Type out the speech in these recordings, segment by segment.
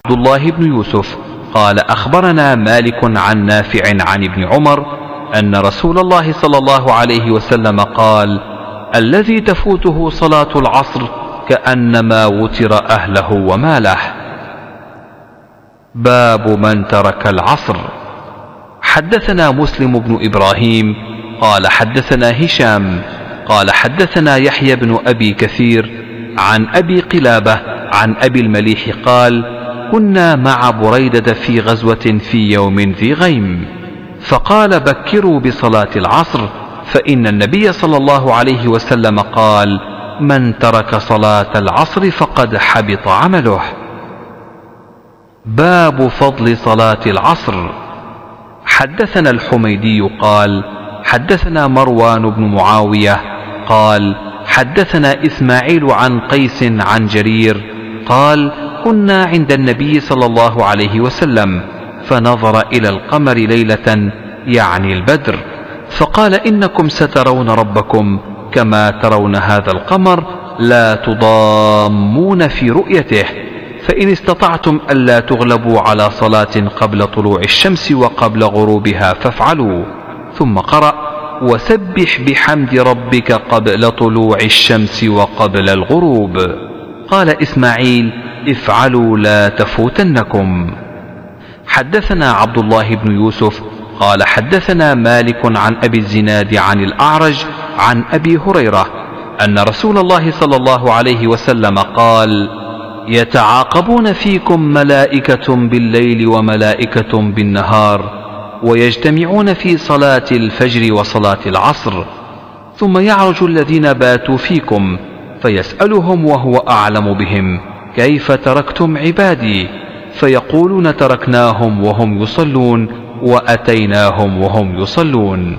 عبد الله بن يوسف قال أخبرنا مالك عن نافع عن ابن عمر أن رسول الله صلى الله عليه وسلم قال: الذي تفوته صلاة العصر كأنما وتر أهله وماله. باب من ترك العصر. حدثنا مسلم بن إبراهيم قال حدثنا هشام قال حدثنا يحيى بن أبي كثير عن أبي قلابة عن أبي المليح قال: كنا مع بريدة في غزوة في يوم ذي غيم، فقال: بكروا بصلاة العصر، فإن النبي صلى الله عليه وسلم قال: من ترك صلاة العصر فقد حبط عمله. باب فضل صلاة العصر. حدثنا الحميدي قال حدثنا مروان بن معاوية قال حدثنا إسماعيل عن قيس عن جرير قال: كنا عند النبي صلى الله عليه وسلم فنظر إلى القمر ليلة، يعني البدر، فقال: إنكم سترون ربكم كما ترون هذا القمر، لا تضامون في رؤيته، فإن استطعتم ألا تغلبوا على صلاة قبل طلوع الشمس وقبل غروبها فافعلوا. ثم قرأ: وسبح بحمد ربك قبل طلوع الشمس وقبل الغروب. قال إسماعيل: افعلوا لا تفوتنكم. حدثنا عبد الله بن يوسف قال حدثنا مالك عن أبي الزناد عن الأعرج عن أبي هريرة أن رسول الله صلى الله عليه وسلم قال: يتعاقبون فيكم ملائكة بالليل وملائكة بالنهار، ويجتمعون في صلاة الفجر وصلاة العصر، ثم يعرج الذين باتوا فيكم فيسألهم وهو أعلم بهم: كيف تركتم عبادي؟ فيقولون: تركناهم وهم يصلون وأتيناهم وهم يصلون.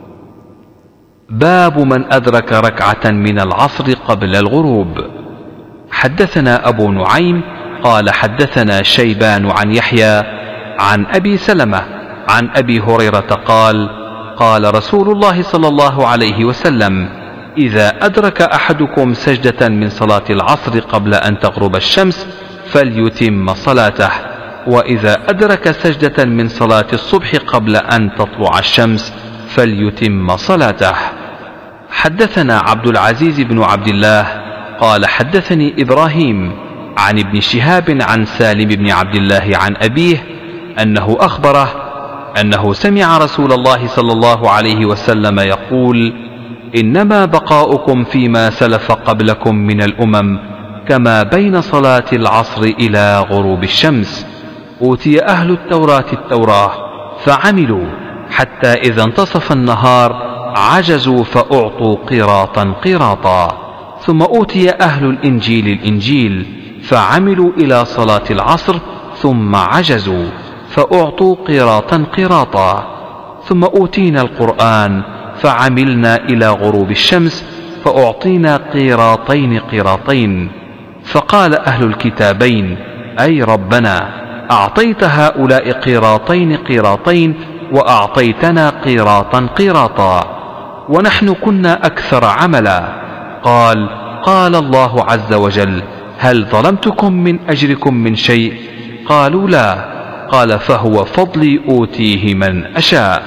باب من أدرك ركعة من العصر قبل الغروب. حدثنا أبو نعيم قال حدثنا شيبان عن يحيى عن أبي سلمة عن أبي هريرة قال: قال رسول الله صلى الله عليه وسلم: إذا أدرك أحدكم سجدة من صلاة العصر قبل أن تغرب الشمس فليتم صلاته، وإذا أدرك سجدة من صلاة الصبح قبل أن تطلع الشمس فليتم صلاته. حدثنا عبد العزيز بن عبد الله قال حدثني إبراهيم عن ابن شهاب عن سالم بن عبد الله عن أبيه أنه أخبره أنه سمع رسول الله صلى الله عليه وسلم يقول: إنما بقاؤكم فيما سلف قبلكم من الأمم كما بين صلاة العصر إلى غروب الشمس. أوتي أهل التوراة فعملوا حتى إذا انتصف النهار عجزوا فأعطوا قيراطا، ثم أوتي أهل الإنجيل فعملوا إلى صلاة العصر ثم عجزوا فأعطوا قيراطا، ثم أوتينا القرآن فعملنا إلى غروب الشمس فأعطينا قيراطين. فقال أهل الكتابين: أي ربنا، أعطيت هؤلاء قيراطين وأعطيتنا قيراطا، ونحن كنا أكثر عملا. قال الله عز وجل: هل ظلمتكم من أجركم من شيء؟ قالوا: لا. قال: فهو فضلي أوتيه من أشاء.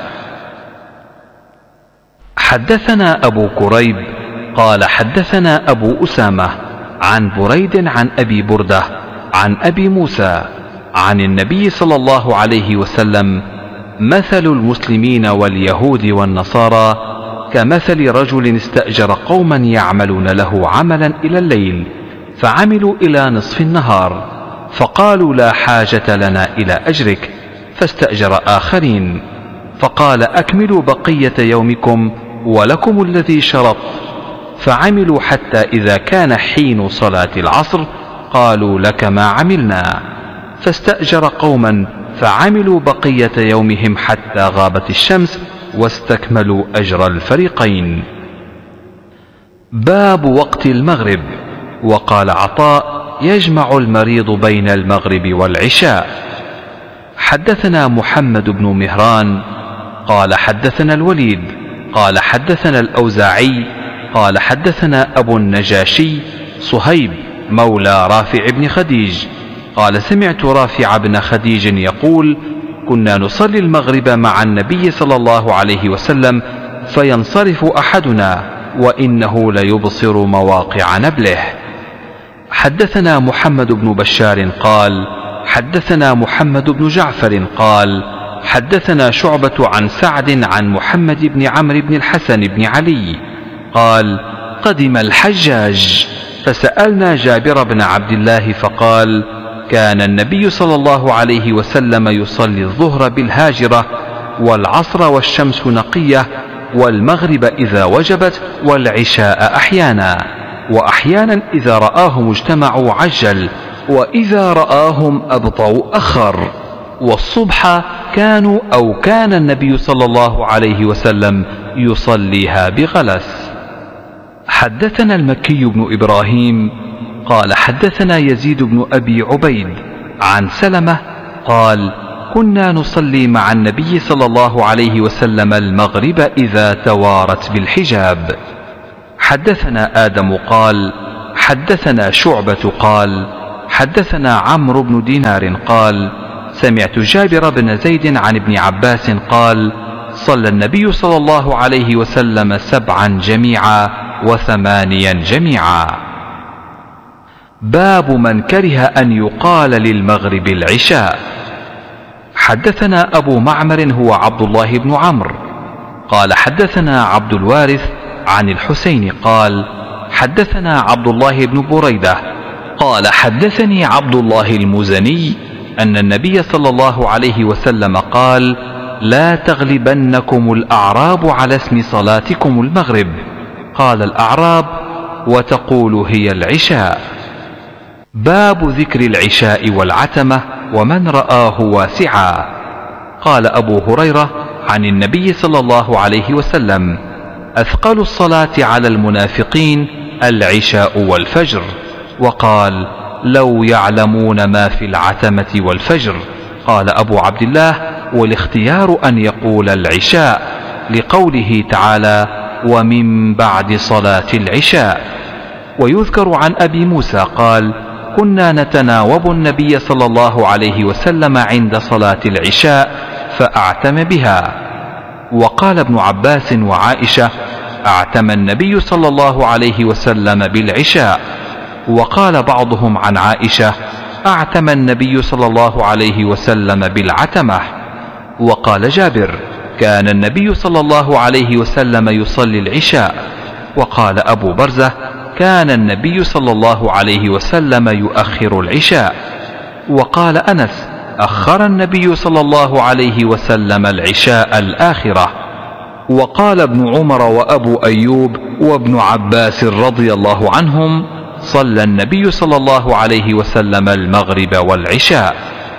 حدثنا أبو كريب قال حدثنا أبو أسامة عن بريد عن أبي بردة عن أبي موسى عن النبي صلى الله عليه وسلم: مثل المسلمين واليهود والنصارى كمثل رجل استأجر قوما يعملون له عملا إلى الليل، فعملوا إلى نصف النهار، فقالوا: لا حاجة لنا إلى أجرك، فاستأجر آخرين، فقال: أكملوا بقية يومكم ولكم الذي شرط، فعملوا حتى إذا كان حين صلاة العصر قالوا: لك ما عملنا، فاستأجر قوما فعملوا بقية يومهم حتى غابت الشمس واستكملوا أجر الفريقين. باب وقت المغرب. وقال عطاء: يجمع المريض بين المغرب والعشاء. حدثنا محمد بن مهران قال حدثنا الوليد قال حدثنا الأوزاعي قال حدثنا أبو النجاشي صهيب مولى رافع بن خديج قال سمعت رافع بن خديج يقول كنا نصلي المغرب مع النبي صلى الله عليه وسلم فينصرف أحدنا وإنه ليبصر مواقع نبله. حدثنا محمد بن بشار قال حدثنا محمد بن جعفر قال حدثنا شعبة عن سعد عن محمد بن عمرو بن الحسن بن علي قال قدم الحجاج فسألنا جابر بن عبد الله فقال كان النبي صلى الله عليه وسلم يصلي الظهر بالهاجرة والعصر والشمس نقية والمغرب إذا وجبت والعشاء أحيانا، وأحيانا إذا رآهم اجتمعوا عجل وإذا رآهم أبطأوا أخر، والصبح كان النبي صلى الله عليه وسلم يصليها بغلس. حدثنا المكي بن إبراهيم قال حدثنا يزيد بن أبي عبيد عن سلمة قال كنا نصلي مع النبي صلى الله عليه وسلم المغرب إذا توارت بالحجاب. حدثنا آدم قال حدثنا شعبة قال حدثنا عمرو بن دينار قال سمعت جابر بن زيد عن ابن عباس قال صلى النبي صلى الله عليه وسلم 7 جميعا و8 جميعا. باب من كره أن يقال للمغرب العشاء. حدثنا أبو معمر هو عبد الله بن عمرو قال حدثنا عبد الوارث عن الحسين قال حدثنا عبد الله بن بريدة قال حدثني عبد الله المزني أن النبي صلى الله عليه وسلم قال لا تغلبنكم الأعراب على اسم صلاتكم المغرب. قال الأعراب وتقول هي العشاء. باب ذكر العشاء والعتمة ومن رآه واسعا. قال أبو هريرة عن النبي صلى الله عليه وسلم أثقل الصلاة على المنافقين العشاء والفجر. وقال لو يعلمون ما في العتمة والفجر. قال أبو عبد الله والاختيار أن يقول العشاء لقوله تعالى ومن بعد صلاة العشاء. ويذكر عن أبي موسى قال كنا نتناوب النبي صلى الله عليه وسلم عند صلاة العشاء فأعتم بها. وقال ابن عباس وعائشة أعتم النبي صلى الله عليه وسلم بالعشاء. وقال بعضهم عن عائشة أعتم النبي صلى الله عليه وسلم بالعتمة. وقال جابر كان النبي صلى الله عليه وسلم يصلي العشاء. وقال أبو برزة كان النبي صلى الله عليه وسلم يؤخر العشاء. وقال أنس أخر النبي صلى الله عليه وسلم العشاء الآخرة. وقال ابن عمر وأبو أيوب وابن عباس رضي الله عنهم صلى النبي صلى الله عليه وسلم المغرب والعشاء.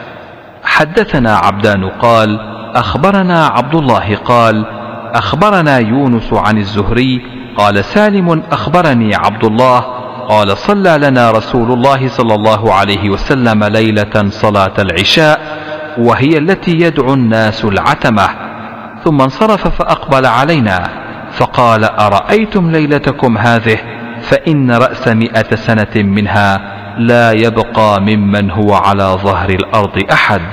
حدثنا عبدان قال أخبرنا عبد الله قال أخبرنا يونس عن الزهري قال سالم أخبرني عبد الله قال صلى لنا رسول الله صلى الله عليه وسلم ليلة صلاة العشاء وهي التي يدعو الناس العتمة، ثم انصرف فأقبل علينا فقال أرأيتم ليلتكم هذه فإن رأس 100 سنة منها لا يبقى ممن هو على ظهر الأرض أحد.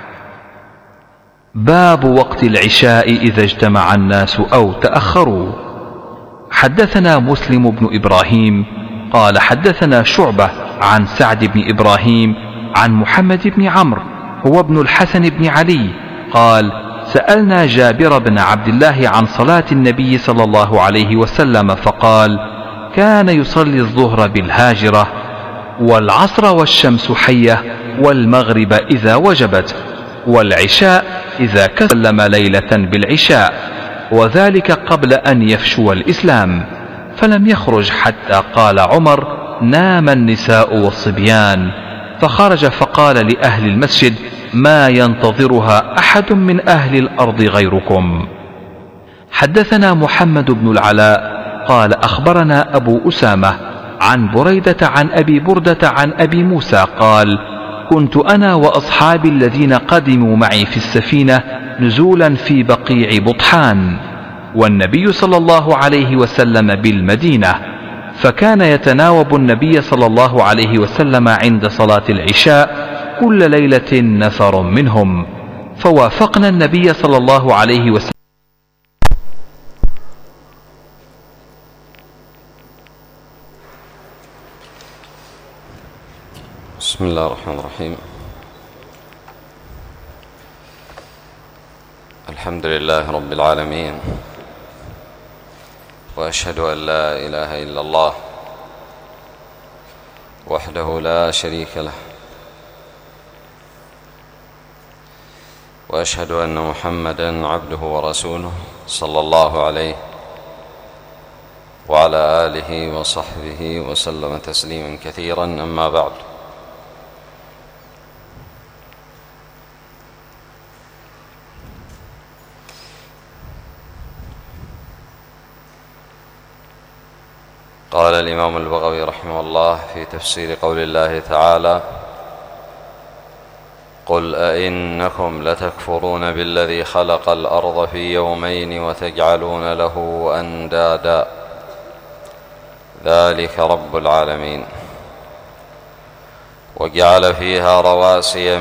باب وقت العشاء إذا اجتمع الناس أو تأخروا. حدثنا مسلم بن إبراهيم قال حدثنا شعبة عن سعد بن إبراهيم عن محمد بن عمرو هو ابن الحسن بن علي قال سألنا جابر بن عبد الله عن صلاة النبي صلى الله عليه وسلم فقال كان يصلي الظهر بالهاجرة والعصر والشمس حية والمغرب إذا وجبت والعشاء إذا كسلم ليلة بالعشاء، وذلك قبل أن يفشو الإسلام، فلم يخرج حتى قال عمر نام النساء والصبيان، فخرج فقال لأهل المسجد ما ينتظرها أحد من أهل الأرض غيركم. حدثنا محمد بن العلاء قال أخبرنا أبو أسامة عن بريدة عن أبي بردة عن أبي موسى قال كنت أنا وأصحابي الذين قدموا معي في السفينة نزولا في بقيع بطحان والنبي صلى الله عليه وسلم بالمدينة، فكان يتناوب النبي صلى الله عليه وسلم عند صلاة العشاء كل ليلة نفر منهم، فوافقنا النبي صلى الله عليه وسلم. بسم الله الرحمن الرحيم. الحمد لله رب العالمين، وأشهد أن لا إله إلا الله وحده لا شريك له، وأشهد أن محمدًا عبده ورسوله صلى الله عليه وعلى آله وصحبه وسلم تسليما كثيرا. أما بعد، قال الإمام البغوي رحمه الله في تفسير قول الله تعالى: قل أئنكم لتكفرون بالذي خلق الأرض في يومين وتجعلون له أندادا ذلك رب العالمين، وجعل فيها رواسي